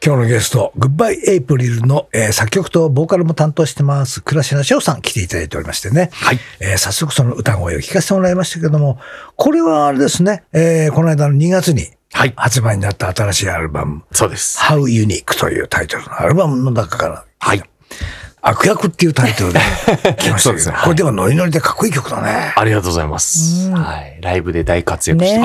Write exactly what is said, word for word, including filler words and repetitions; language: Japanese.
今日のゲスト、グッバイエイプリルの、えー、作曲とボーカルも担当してます、倉科翔さん来ていただいておりましてね。はい。えー、早速その歌声を聞かせてもらいましたけども、これはあれですね、えー、この間のにがつに発売になった新しいアルバム。 そうです。 How Unique というタイトルのアルバムの中から。 はい。 悪役っていうタイトルで来ましたけど、ね、これでもノリノリでかっこいい曲だね。 ありがとうございます。はい。ライブで大活躍して